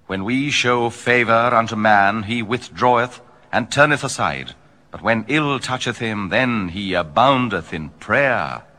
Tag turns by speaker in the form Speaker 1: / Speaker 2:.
Speaker 1: When we show favor unto man, he withdraweth and turneth aside. But when ill toucheth him, then he aboundeth in prayer.